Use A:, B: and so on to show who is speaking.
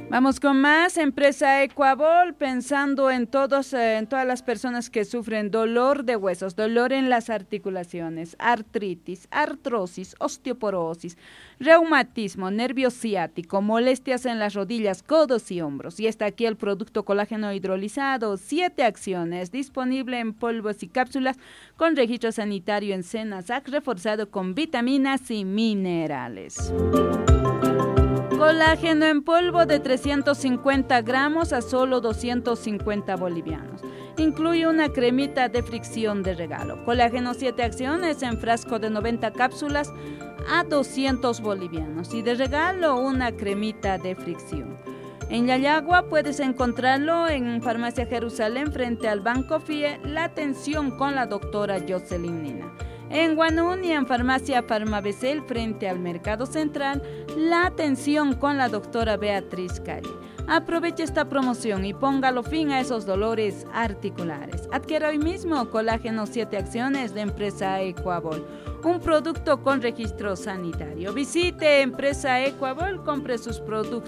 A: Vamos con más. Empresa Equabol, pensando en todas las personas que sufren dolor de huesos, dolor en las articulaciones, artritis, artrosis, osteoporosis, reumatismo, nervio ciático, molestias en las rodillas, codos y hombros. Y está aquí el producto colágeno hidrolizado, 7 acciones, disponible en polvos y cápsulas con registro sanitario en Senasac, reforzado con vitaminas y minerales. Colágeno en polvo de 350 gramos a solo 250 bolivianos. Incluye una cremita de fricción de regalo. Colágeno 7 acciones en frasco de 90 cápsulas a 200 bolivianos. Y de regalo una cremita de fricción. En Yayagua puedes encontrarlo en Farmacia Jerusalén frente al Banco FIE, la atención con la doctora Jocelyn Nina. En Guanún y en Farmacia Farmabecel frente al Mercado Central, la atención con la doctora Beatriz Calle. Aproveche esta promoción y póngalo fin a esos dolores articulares. Adquiera hoy mismo Colágeno 7 acciones de Empresa Equabol, un producto con registro sanitario. Visite Empresa Equabol, compre sus productos